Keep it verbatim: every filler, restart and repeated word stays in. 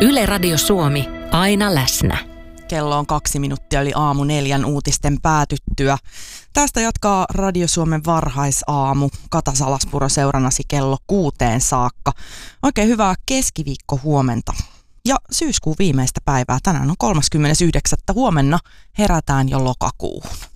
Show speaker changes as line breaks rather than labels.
Yle Radio Suomi, aina läsnä.
Kello on kaksi minuuttia eli aamu neljän uutisten päätyttyä. Tästä jatkaa Radio Suomen varhaisaamu. Kata Salaspuro seurannasi kello kuuteen saakka. Oikein hyvää keskiviikko huomenta. Ja syyskuun viimeistä päivää. Tänään on kolmaskymmenes yhdeksättä Huomenna herätään jo lokakuuhun.